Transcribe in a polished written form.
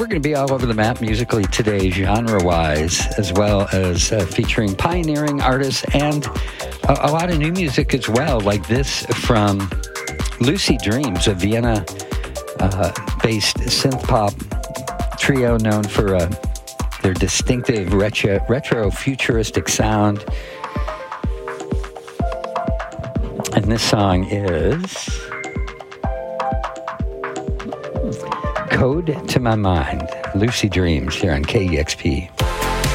we're going to be all over the map musically today, genre-wise, as well as featuring pioneering artists and a lot of new music as well, like this from Lucid Dreams, a Vienna-based synth-pop trio known for their distinctive retro-futuristic sound. And this song is Code to My Mind, Lucid Dreams, here on KEXP.